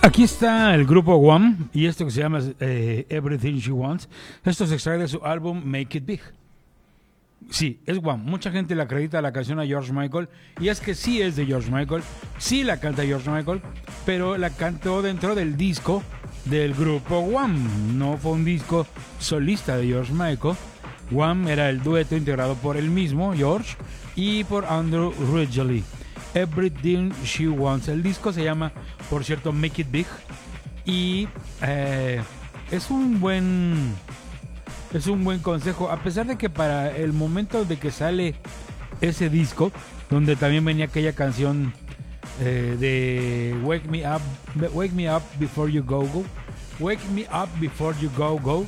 Aquí está el grupo Wham y esto que se llama Everything She Wants. Esto se extrae de su álbum Make It Big. Sí, es Wham. Mucha gente le acredita la canción a George Michael y es que sí es de George Michael, sí la canta George Michael, pero la cantó dentro del disco del grupo Wham. No fue un disco solista de George Michael. Wham era el dueto integrado por él mismo, George, y por Andrew Ridgeley. Everything She Wants. El disco se llama, por cierto, Make It Big. Y es un buen consejo. A pesar de que para el momento de que sale ese disco, donde también venía aquella canción de Wake Me Up Before You Go Go. Wake Me Up Before You Go Go.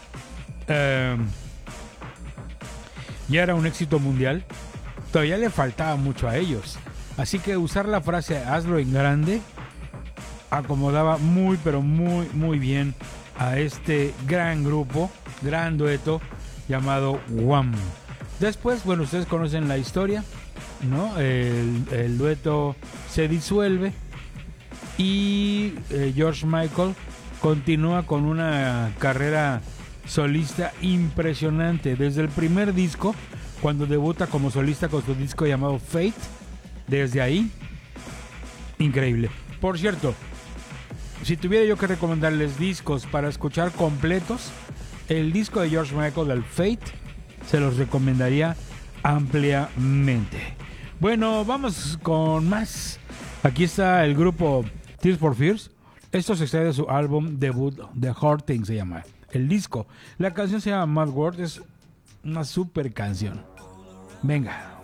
Ya era un éxito mundial. Todavía le faltaba mucho a ellos. Así que usar la frase hazlo en grande acomodaba muy pero muy bien a este gran grupo, gran dueto llamado Wham. Después, bueno, ustedes conocen la historia, ¿no? El dueto se disuelve y George Michael continúa con una carrera solista impresionante. Desde el primer disco, cuando debuta como solista con su disco llamado Fate, desde ahí, increíble. Por cierto, si tuviera yo que recomendarles discos para escuchar completos, el disco de George Michael, el Fate, se los recomendaría ampliamente. Bueno, vamos con más. Aquí está el grupo Tears for Fears. Esto se extrae de su álbum debut, The Hard Thing se llama el disco. La canción se llama Mad World, es una super canción. Venga.